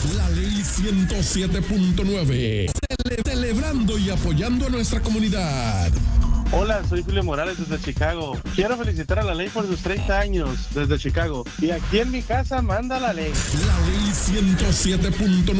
La ley 107.9. Celebrando y apoyando a nuestra comunidad. Hola, soy Julio Morales desde Chicago. Quiero felicitar a la ley por sus 30 años desde Chicago. Y aquí en mi casa manda la ley. La ley 107.9.